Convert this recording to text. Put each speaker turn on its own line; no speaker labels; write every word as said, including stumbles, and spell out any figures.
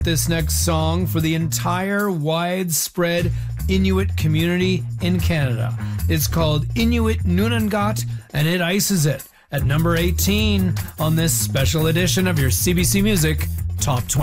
This next song for the entire widespread Inuit community in Canada. It's called Inuit Nunangat, and it ices it at number eighteen on this special edition of your C B C Music Top twenty.